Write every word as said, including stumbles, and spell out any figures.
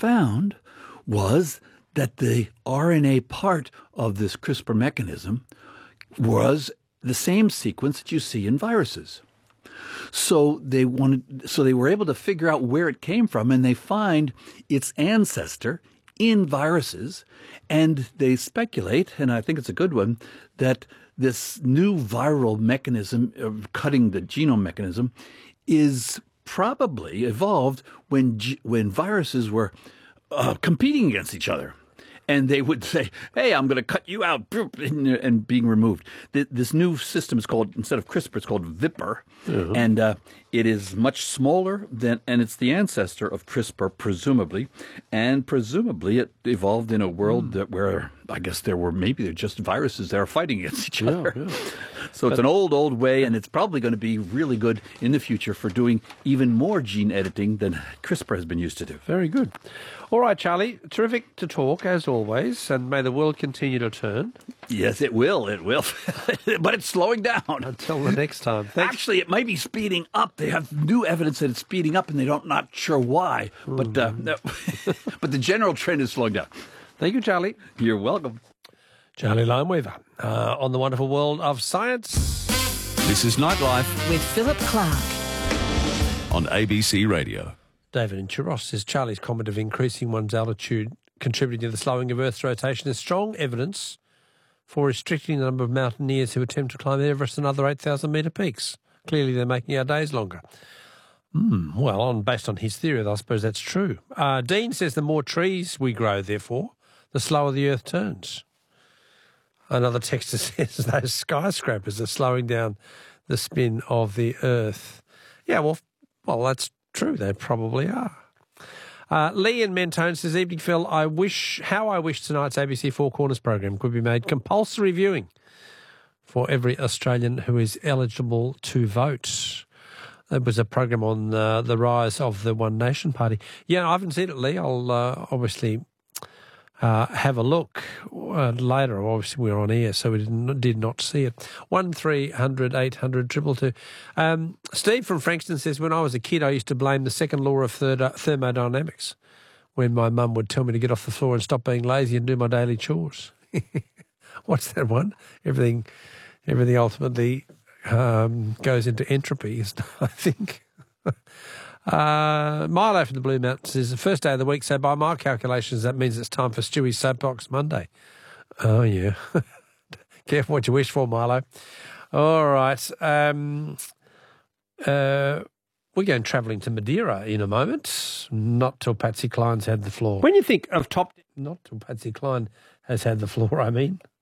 found was that the R N A part of this CRISPR mechanism was the same sequence that you see in viruses. So they wanted, so they were able to figure out where it came from, and they find its ancestor in viruses, and they speculate, and I think it's a good one, that this new viral mechanism of cutting the genome mechanism is probably evolved when when viruses were uh, competing against each other. And they would say, hey, I'm going to cut you out, and being removed. This new system is called, instead of CRISPR, it's called VIPR. Mm-hmm. And uh, it is much smaller than, and it's the ancestor of CRISPR, presumably. And presumably it evolved in a world mm. that where, I guess there were, maybe they're just viruses that are fighting against each other. Yeah, yeah. So it's an old, old way, and it's probably going to be really good in the future for doing even more gene editing than CRISPR has been used to do. Very good. All right, Charlie, terrific to talk, as always, and may the world continue to turn. Yes, it will, it will. But it's slowing down. Until the next time. Thanks. Actually, it might be speeding up. They have new evidence that it's speeding up, and they're not, not sure why. But, uh, but the general trend is slowing down. Thank you, Charlie. You're welcome. Charlie Lineweaver uh, on the wonderful world of science. This is Nightlife with Philip Clark on A B C Radio. David in Chiros says Charlie's comment of increasing one's altitude contributing to the slowing of Earth's rotation is strong evidence for restricting the number of mountaineers who attempt to climb Everest and other eight thousand metre peaks. Clearly they're making our days longer. Mm, well, on based on his theory, I suppose that's true. Uh, Dean says the more trees we grow, therefore, the slower the Earth turns. Another texter says those skyscrapers are slowing down the spin of the Earth. Yeah, well, well, that's true. They probably are. Uh, Lee in Mentone says, evening, Phil, I wish, how I wish tonight's A B C Four Corners program could be made compulsory viewing for every Australian who is eligible to vote. It was a program on uh, the rise of the One Nation Party. Yeah, I haven't seen it, Lee. I'll uh, obviously uh, have a look uh, later. Obviously, we were on air, so we did not, did not see it. one three hundred eight hundred two two two. Um, Steve from Frankston says, when I was a kid, I used to blame the second law of thermodynamics when my mum would tell me to get off the floor and stop being lazy and do my daily chores. What's that one? Everything, everything ultimately um, goes into entropy, I think. Uh, Milo from the Blue Mountains is the first day of the week, so by my calculations, that means it's time for Stewie's Soapbox Monday. Oh, yeah. Careful what you wish for, Milo. All right. Um, uh, we're going travelling to Madeira in a moment, not till Patsy Cline's had the floor. When you think of top... Not till Patsy Cline has had the floor, I mean.